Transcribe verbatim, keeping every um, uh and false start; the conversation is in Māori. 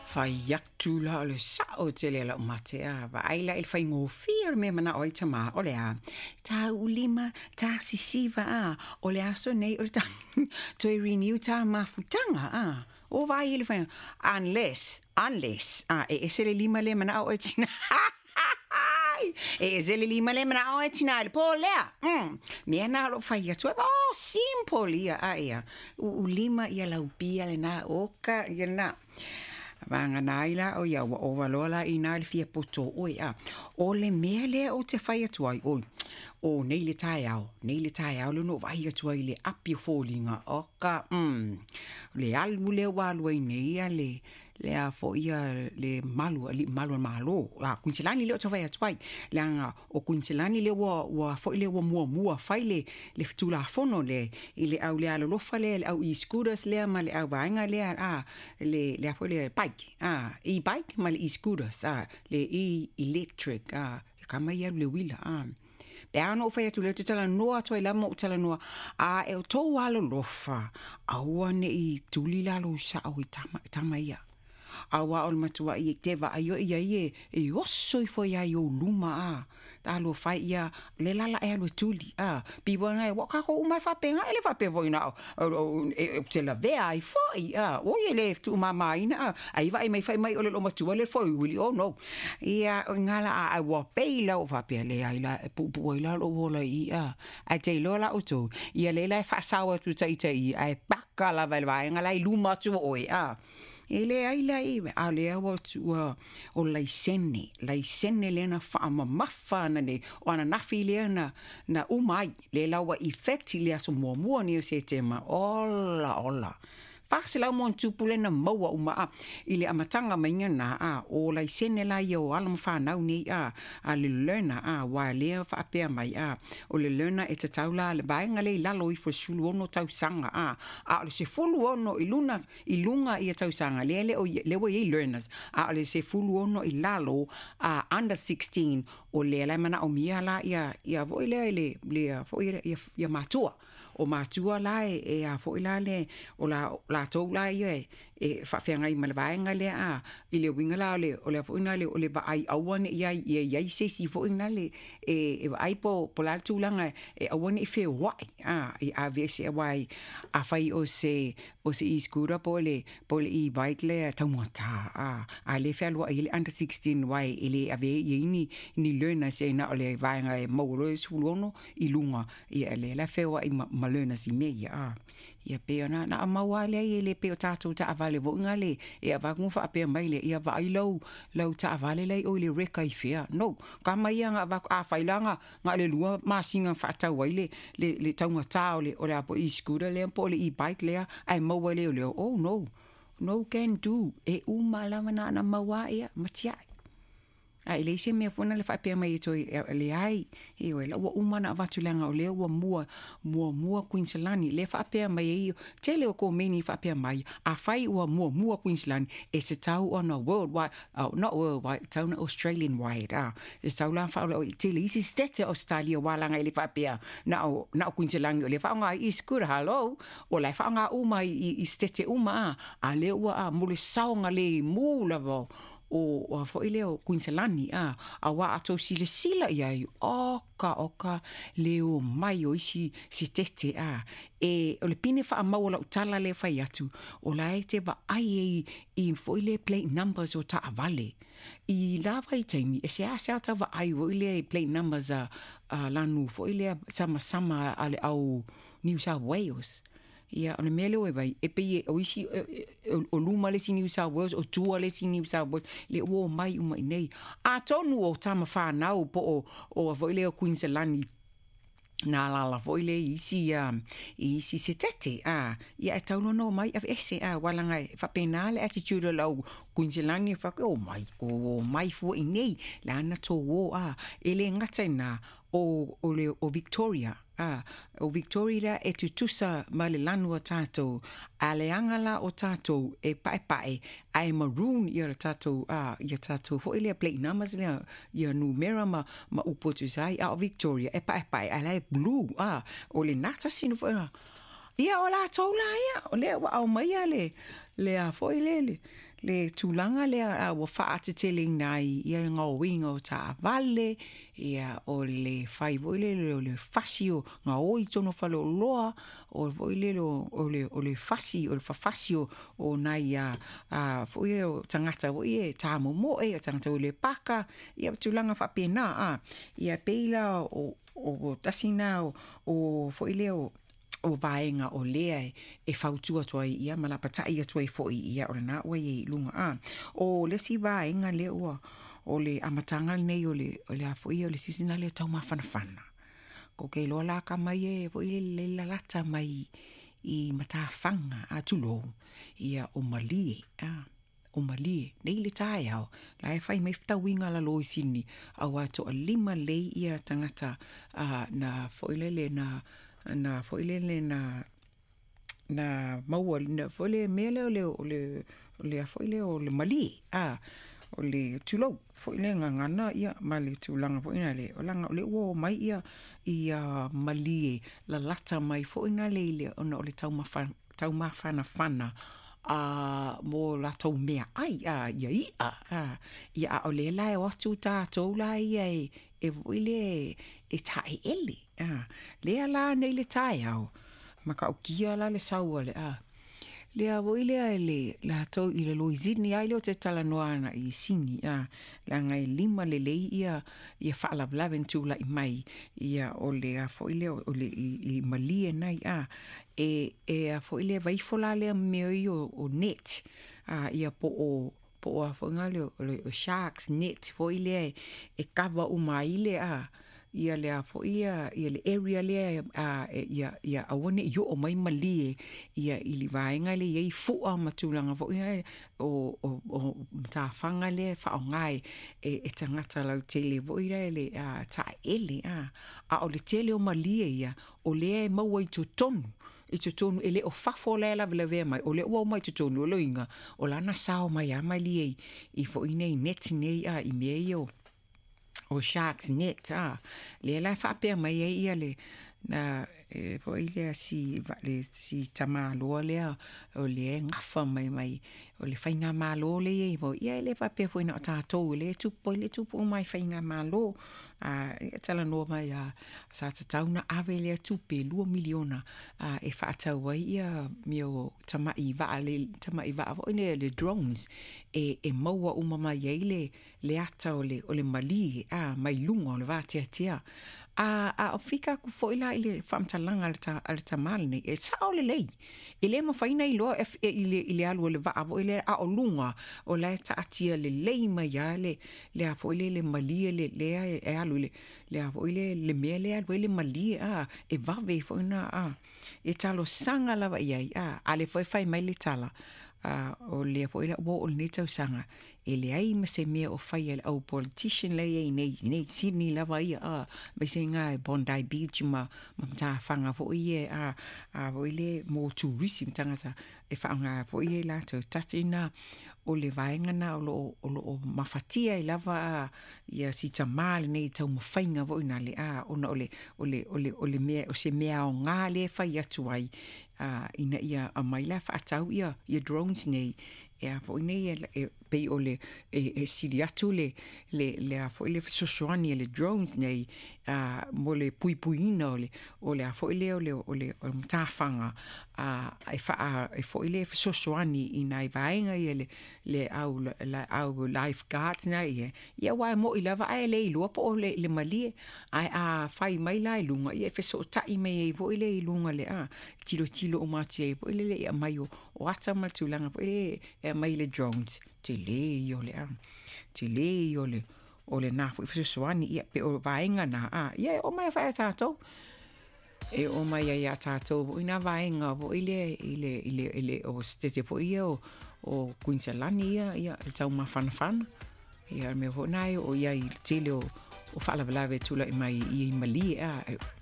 Fai atu la o le sao te le la o mate a wa aila il fai ngō fia me mana oi ta ma o le a ta ulima ta sisiva a o le aso nei o le ta to renew ta mafutanga a o vai il fai unless unless a e se le lima le mana o tina e se le lima le mana o tina le po lea mm me na lo fai atu oh simple ia a ia u lima ia la upia le na oka ia na Vanga naila o ia o valola i nai fia poto oi a o le mele o te fai atu ai oi o nei le tai au nei le tai au le no vai atu ai le api folinga o ka mm le alu le walu ai nei le le a fo ia le malu le malu malo a kunselani le o te fai atu ai le anga o kunselani le wa wa fo le wa mua mua fai le le ftula fono le i le au le alo lo fale le au i scooters le ma le au vainga le a le le fo le bike ah e-bike ma le e-scooters ah le e-electric ah kama ia le wila ah pe ano fa tu le tala noa to ila mo tala noa a e to walo lofa aua ne i tuli la lo sa o tama tama ia awa ol matua i te va ayo ia ie e oso i fo ia yo luma a ta lo fa ia le la la e lo tuli a pi bona wa ka ko mai fa penga ele fa pe voina e te la ve ai fo ia o ye le tu mama ina ai vai mai fa mai o le lo matua le fo uli oh no ia ngala a wa pe la o fa pe le ai la pu pu la lo vola ia a te lo la o to ia le la fa sa wa tu tai tai ai pakka la vai vai ngala i luma tu o ia ele ai lai a le o tu o lai sene lai sene le na fa ma mafa na ne o na nafi le na na umai le lawa effect le aso mo mo ni se tema ola ola Fase la mo tu pule na maua uma a ile amatanga mainga na a o lai sene la yo alam fa na ni a a le learner a wa le fa pe mai a o le learner e te taula le bainga le lalo i fo sulu ono tau sanga a a le se fulu ono i luna i lunga i tau sanga le le o le wo i learners a le se fulu ono i lalo a under sixteen o le la mana o mia la ia ia vo le le le fo ia ia matua o matua la e a fo ila le o la la to la ye e fa fe ngai mal vaenga le a ile winga la le o le fo ina le o le va ai awan ia ia ia se si fo ina le e e ai po po la tu langa e awan e fe wai a e a ve se wai a fai o se o se iskura po le po le e bike le ta mota a a le fe lo ile under sixteen wai ile ave ye ni ni learner se na o le vaenga e mo lo su lono i lunga e le la fe wai malena si meia a ia pe ona na maua le ile pe o tatou ta avale vo ngale e ava ngu fa pe mai le ia va i lo lo ta avale le o le reka i fea no ka mai nga va a failanga nga le lua ma singa fa ta waile le le taunga ta o le o le apo i scooter le po le e bike le ai maua le le oh no no can do e uma la na na maua ia matia a ile se me fona le fa pe mai to le ai e o la o umana vatulanga o le o mua mua mua Queenslandi le fa pe mai tele o ko meni fa pe mai a fai o mua mua Queensland e se tau on a worldwide oh, not worldwide tau na Australian wide ah e tau la fa o tele isi stete Australia wala ngai le fa pe na o na Queensland le fa nga is good hello o le fa nga uma i stete uma a le o a mo le saunga le mu la vo o o fo ile o Queenslandi a a wa ato sile sila ia oka oka leo mai o isi si tete a e o le pine fa mau la utala le fai atu o la te va ai i fo ile plate numbers o ta vale i lava i taimi e se asa ta va ai o ile plate numbers a a lanu fo ile sama sama ale au New South Wales ia ona mele o vai e pe o isi o luma le si New South Wales o tua le si New South Wales le o mai uma nei a tonu o tama fa na o po o o le o Queensland na la la voile isi um isi se tete a ia tauno no mai af ese a wala ngai fa penale attitude lo Queensland fa o mai ko mai fu nei la na to wo a ele ngata na o o le o Victoria ah o Victoria e tutusa male lanu tato aleangala o tato e pai pai ai maroon ia tato ah ia tato fo ile plate numbers le ia numera ma ma upotu sai a Victoria e pai pai ale blue ah o le nata sino ia o la tola ia o le o mai ale le a foi le le le tulanga le a wa fa te tele nai ia nga wingo ta vale ia o le fai voile le le fasio nga oi tono falo loa o voile lo o le o le fasi o le fasio o nai a a foi o tangata voie ta mo mo e tangata o le paka ia tulanga fa pena a ia peila o o tasina o o foile o o vaenga o lea e fautua toa ia malapata ia toa foi ia o na o i lunga a o le si vaenga le o o le amatanga nei o le o le foi o le sisina le tau mafana fana ko ke lo la ka mai e foi le la lata mai i matafanga a tulo ia o malie a o malie nei le tai au la e fai mai fta winga la loi sini au ato a lima lei ia tangata uh, na foilele na na foilele na na maua na foile mele ole ole ole foile ole mali a ole tulo foile ngana ia mali tulanga foina le olanga ole wo mai ia ia mali la lata mai foina le le ona ole tau mafa tau mafana fana a mo la tau mea ai a ia ia a ia o le lai o tu ta to lai e e wile e tai ele a le ala nei le tai au maka o kia la le sau le a le a wile le la tau i le loizini ai le te tala noana i singi a la ngai lima le le ia ia fa la blaventu la i mai ia o le a foile o le i, i malie nai a e e a foile vai fola le me o o net a ia po o po a fonga le o sharks net foile e kava o mai le a ia le a fo ia ia le area le a ia ia awone yo o mai malie ia ili vaenga le ia fu a matulanga fo ia o o o ta fanga le fa ngai e e tangata lau tele vo ia le a ta ele a a o le tele o malie ia o le mau i to tonu i to tonu ele o fafo le la vele mai o le o mai to tonu lo inga o la na sao mai a mai lie i fo ine net nei a i me yo o sharks net ah le la fa pe mai ia le na e po ile si le si tama lo le o le ngafa mai mai o le fainga malo le i po ia le fa pe foi na ta to le tu po le tu po mai fainga malo a tala no mai a sa ta tauna ave le tu pe lu miliona a e fa ta wai ia mio tama i va le tama i va o le le drones e e maua uma mai le le ata o le o le mali a mai lungo le va tia tia a a fika ku foi la ile famtalanga alta alta malni e sa o le lei ile ma faina i lo ile ile alu le va o ile a o lunga o la ta atia le lei mai ya le le a foi le mali le le e alu le le a foi le le mele alu le mali a e va ve foi na a e talo sanga la va ia a ale foi fai mai le tala a o le foi le o le tau sanga ele ai me se me o fai el au politician le ai nei nei Sydney la vai a me se nga Bondi Beach ma ma ta fanga fo ie a a vo ile mo tourism tanga sa e fanga fo ie la to tatina o le vaenga na o lo o lo mafatia i lava ia si tamal nei tau mo fainga vo ina le a ona o le o le o le o le me o se me o nga le fai atu ai a ina ia a mai la fa tau ia ia drones nei e a fo nei e pe o le e, e siri atu le le le a fo le sosoani le drones nei a mo le pui puina o le o le a fo le o le o le o mtafanga a e fa a e fo le sosoani ina i vaenga ia le le au la au lifeguards na ia ia wa mo i lava ai le lo po le le mali ai a fai mai lai lunga ia fe so tai mai vo le lunga le a tilo tilo o mati po le le mai o o ata matulanga po le e mai le drones te le yo le a te le yo le o le na fo fe so ani ia pe o vaenga na a ia o mai fa tato e o mai ia tato o ina vaenga vo ile ile ile ile o stete po ia o o Queensland ia ia tau mafana fana ia me ho nai o ia i tele o o fala velave tula i mai i mali a